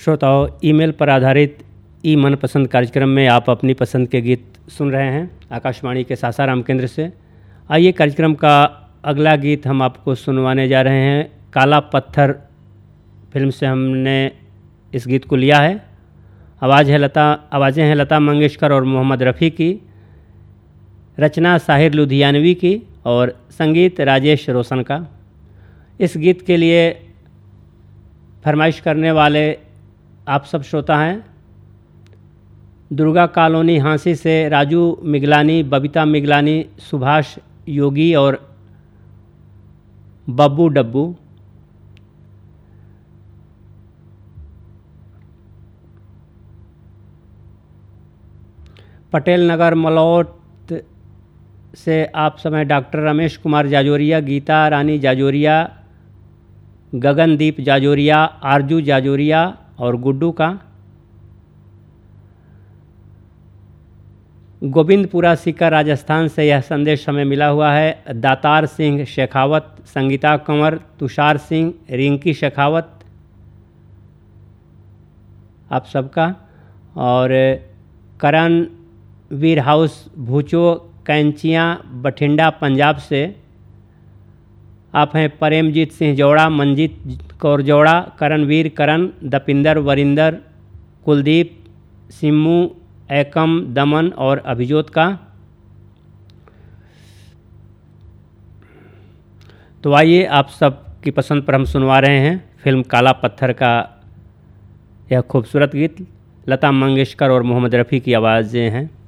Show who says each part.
Speaker 1: श्रोताओं, ईमेल पर आधारित ई मनपसंद कार्यक्रम में आप अपनी पसंद के गीत सुन रहे हैं आकाशवाणी के सासाराम केंद्र से। आइए कार्यक्रम का अगला गीत हम आपको सुनवाने जा रहे हैं। काला पत्थर फिल्म से हमने इस गीत को लिया है। आवाज़ें हैं लता मंगेशकर और मोहम्मद रफ़ी की, रचना साहिर लुधियानवी की और संगीत राजेश रोशन का। इस गीत के लिए फरमाइश करने वाले आप सब श्रोता हैं। दुर्गा कॉलोनी हांसी से राजू मिगलानी, बबीता मिगलानी, सुभाष योगी और बब्बू डब्बू। पटेल नगर मलौट से आप समय डॉक्टर रमेश कुमार जाजोरिया, गीता रानी जाजोरिया, गगनदीप जाजोरिया, आरजू जाजोरिया और गुड्डू का। गोविंदपुरा सीकर राजस्थान से यह संदेश हमें मिला हुआ है। दातार सिंह शेखावत, संगीता कंवर, तुषार सिंह, रिंकी शेखावत, आप सबका। और करण वीर हाउस भूचो कैंचियाँ बठिंडा पंजाब से आप हैं। प्रेमजीत सिंह जौड़ा, मंजीत कौर जौड़ा, करणवीर करण, दपिंदर वरिंदर, कुलदीप, सिम्मू, एकम, दमन और अभिजोत का। तो आइए आप सब की पसंद पर हम सुनवा रहे हैं फिल्म काला पत्थर का यह खूबसूरत गीत। लता मंगेशकर और मोहम्मद रफ़ी की आवाज़ें हैं।